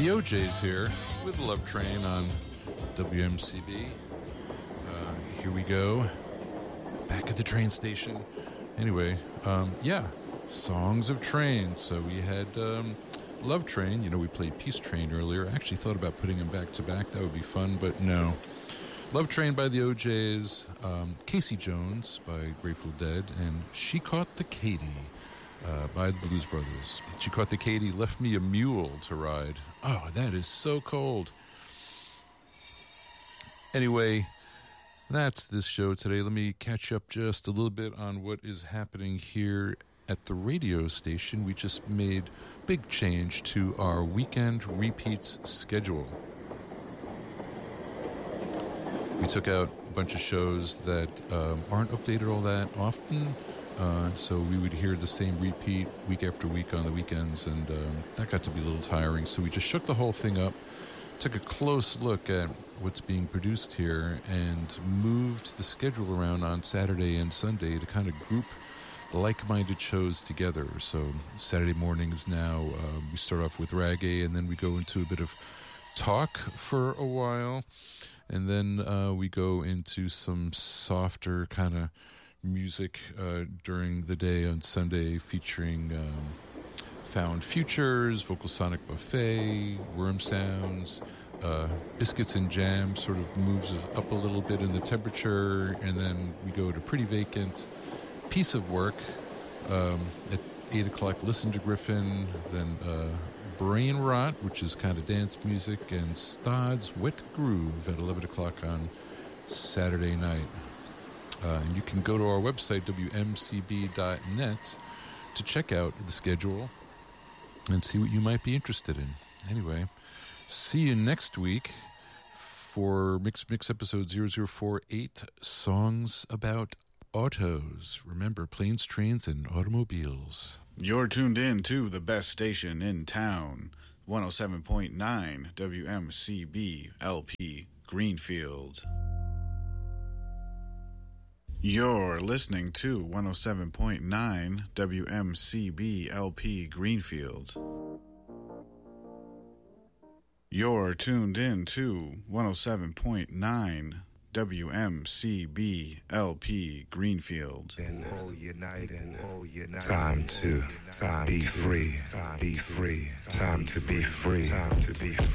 The OJs here with Love Train on WMCB. Here we go. Back at the train station. Anyway, Songs of Train. So we had Love Train. You know, we played Peace Train earlier. I actually thought about putting them back to back. That would be fun, but no. Love Train by the OJs. Casey Jones by Grateful Dead. And She Caught the Katy by the Blues Brothers. She Caught the Katy, left me a mule to ride. Oh, that is so cold. Anyway, that's this show today. Let me catch up just a little bit on what is happening here at the radio station. We just made a big change to our weekend repeats schedule. We took out a bunch of shows that aren't updated all that often. So we would hear the same repeat week after week on the weekends, and that got to be a little tiring. So we just shook the whole thing up, took a close look at what's being produced here, and moved the schedule around on Saturday and Sunday to kind of group like-minded shows together. So Saturday mornings now, we start off with reggae, and then we go into a bit of talk for a while, and then we go into some softer kind of music during the day on Sunday, featuring Found Futures, Vocal Sonic Buffet, Worm Sounds, Biscuits and Jam sort of moves us up a little bit in the temperature, and then we go to Pretty Vacant, Piece of Work, at 8 o'clock Listen to Griffin, then Brain Rot, which is kind of dance music, and Stod's Wet Groove at 11 o'clock on Saturday night. And you can go to our website, wmcb.net, to check out the schedule and see what you might be interested in. Anyway, see you next week for Mix episode 0048, Songs About Autos. Remember, planes, trains, and automobiles. You're tuned in to the best station in town, 107.9 WMCB LP Greenfield. You're listening to 107.9 WMCB LP Greenfield. You're tuned in to 107.9 WMCB LP Greenfield. And all unite, time to be free, time to be free, time to be free.